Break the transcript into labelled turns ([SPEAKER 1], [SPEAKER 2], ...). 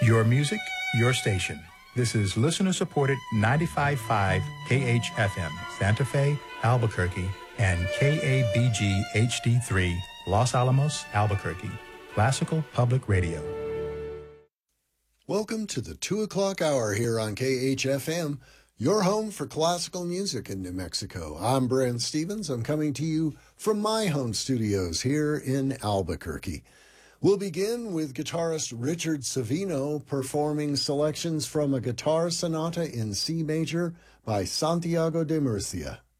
[SPEAKER 1] Your music, your station. This is listener-supported 95.5 KHFM, Santa Fe, Albuquerque, and KABG HD3, Los Alamos, Albuquerque. Classical Public Radio.
[SPEAKER 2] Welcome to the 2 o'clock hour here on KHFM, your home for classical music in New Mexico. I'm Brent Stevens. I'm coming to you from my home studios here in Albuquerque. We'll begin with guitarist Richard Savino performing selections from a guitar sonata in C major by Santiago de Murcia.